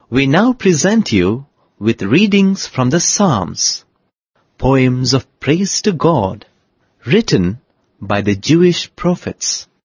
We now present you with readings from the Psalms, poems of praise to God, written by the Jewish prophets.